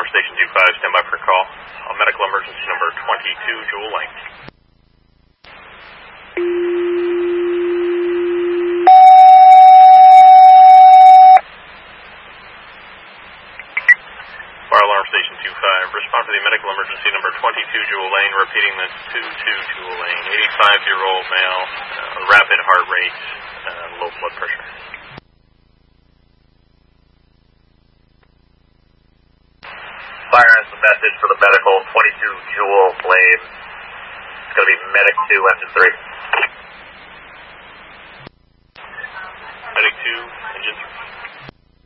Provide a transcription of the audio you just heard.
Alarm Station 25, stand by for a call. Medical emergency number 22, Jewel Lane. Fire Alarm Station 25, respond to the medical emergency number 22, Jewel Lane, repeating this 22, Jewel Lane, 85-year-old male, rapid heart rate, low blood pressure. Fire has a message for the medical, 22 Jewel Lane. It's going to be Medic 2, Engine 3. Medic 2, Engine 3.